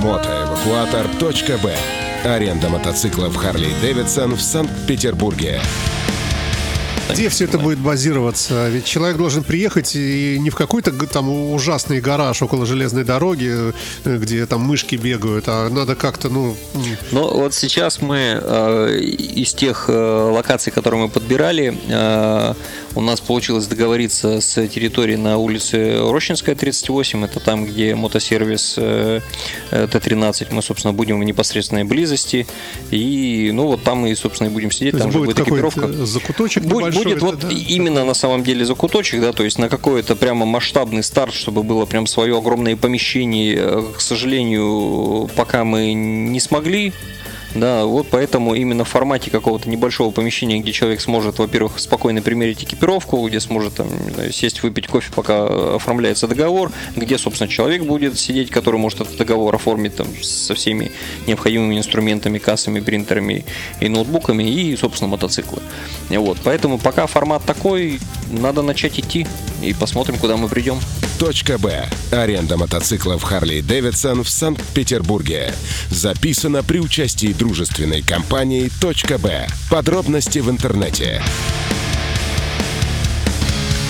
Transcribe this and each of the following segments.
Мотоэвакуатор.б. Аренда мотоциклов Harley-Davidson в Санкт-Петербурге. Где все это будет базироваться? Ведь человек должен приехать и не в какой-то там ужасный гараж около железной дороги, где там мышки бегают, а надо как-то, Ну, вот сейчас мы из тех локаций, которые мы подбирали, у нас получилось договориться с территорией на улице Рощинская, 38. Это там, где мотосервис Т-13. Мы, собственно, будем в непосредственной близости. И, вот там мы, собственно, и будем сидеть. Там же будет экипировка. Закуточек Будет вот именно на самом деле закуточек, да, то есть на какой-то прямо масштабный старт, чтобы было прям свое огромное помещение. К сожалению, пока мы не смогли. Да, вот поэтому именно в формате какого-то небольшого помещения, где человек сможет, во-первых, спокойно примерить экипировку, где сможет там сесть, выпить кофе, пока оформляется договор, где, собственно, человек будет сидеть, который может этот договор оформить там со всеми необходимыми инструментами, кассами, принтерами и ноутбуками, и, собственно, мотоциклы. Вот, поэтому пока формат такой, надо начать идти и посмотрим, куда мы придем. .б. Аренда мотоциклов Harley-Davidson в Санкт-Петербурге. Записано при участии дружественной компании .б. Подробности в интернете.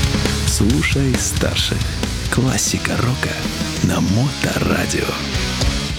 Слушай старших. Классика рока на Моторадио.